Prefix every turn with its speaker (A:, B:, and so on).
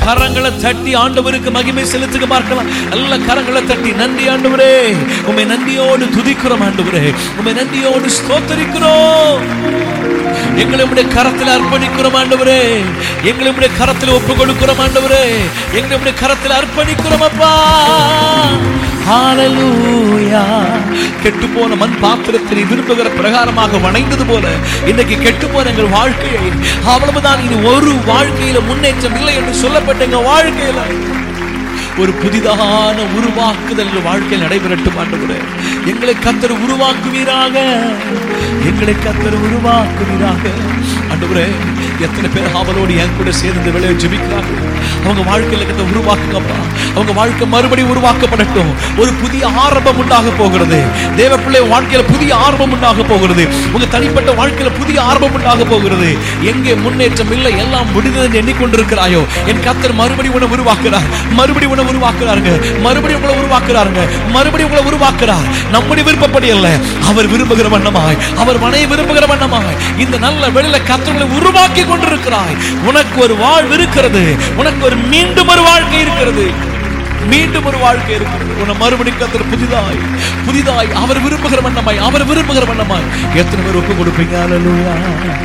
A: கரங்களை தட்டி ஆண்டவருக்கு மகிமை செலுத்துக பார்க்கலாம். நல்ல கரங்களை தட்டி நன்றி ஆண்டவரே, உம்மை நன்றியோடு துதிக்கிறோம் ஆண்டவரே, உம்மை நன்றியோடு ஸ்தோத்திரிக்கிறோம். எங்களை உம்முடைய கரத்தில் அர்ப்பணிக்கிறோம் ஆண்டவரே, எங்களை உம்முடைய கரத்தில் ஒப்பு கொடுக்கிறோம் ஆண்டவரே, எங்களை உம்முடைய கரத்தில் அர்ப்பணிக்கிறோம் அப்பா. ஹல்லேலூயா. கெட்டு போன மண் பாத்திரத்தை விரும்புகிற பிரகாரமாக வணைந்தது போல இன்னைக்கு கெட்டு போன எங்கள் வாழ்க்கையை, அவ்வளவுதான், இனி ஒரு வாழ்க்கையில முன்னேற்றம் இல்லை என்று சொல்லப்பட்ட எங்க வாழ்க்கையில ஒரு புதிதான உருவாக்குதல் வாழ்க்கையில் நடைபெறட்டும் ஆண்டவரே. எங்களை கர்த்தர் உருவாக்குவீராக, எங்களை கர்த்தர் உருவாக்குவீராக ஆண்டவரே. எத்தனை பேர் ஆவலோடு என் கூட சேர்ந்து வெளியே ஜெபிக்கிறாங்க. அவங்க வாழ்க்கையில கர்த்தர் உருவாக்குங்கப்பா. அவங்க வாழ்க்கை மறுபடியும் உருவாக்கப்படட்டும். ஒரு புதிய ஆரம்பம் உண்டாக போகிறது. தேவ பிள்ளை வாழ்க்கையில புதிய ஆரம்பம் உண்டாக போகிறது. உங்க தனிப்பட்ட வாழ்க்கையில புதிய ஆரம்பம் உண்டாக போகிறது. எங்கே முன்னேற்றம் இல்லை, எல்லாம் முடிந்தது என்று எண்ணிக்கொண்டிருக்கிறாயோ, என் கர்த்தர் மறுபடியும் உன்னை உருவாக்குறார், மறுபடியும் உன்னை உருவாக்குறாருங்க, மறுபடியும் உங்களை உருவாக்குறாருங்க, மறுபடியும் உங்களை உருவாக்குறார். நம்முடைய விருப்பப்படி அல்ல, அவர் விரும்புகிற வண்ணமாய், அவர் மனைவி விரும்புகிற வண்ணமாய் இந்த நல்ல வெளியில கர்த்தர்களை உருவாக்கி கொண்டிருக்கிறாய். உனக்கு ஒரு வாழ்வு இருக்கிறது, உனக்கு ஒரு மீண்டும் ஒரு வாழ்க்கை இருக்கிறது, மீண்டும் ஒரு வாழ்க்கை இருக்கிறது. உன்னை மறுபடியும் கர்த்தர் புதிதாய் புதிதாய் அவர் விரும்புகிற வண்ணமாய், அவர் விரும்புகிற வண்ணமாய் எத்தனை பேர் ஒப்பு கொடுப்பீங்க? ஹல்லேலூயா.